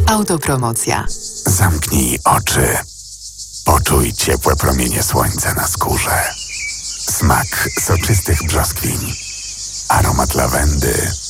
Autopromocja. Zamknij oczy. Poczuj ciepłe promienie słońca na skórze. Smak soczystych brzoskwiń. Aromat lawendy.